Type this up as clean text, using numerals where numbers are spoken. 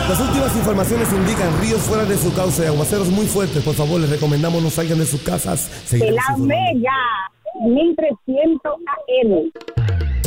Las últimas informaciones indican ríos fuera de su cauce, aguaceros muy fuertes. Por favor, les recomendamos no salgan de sus casas. De la Mega 1300 AM.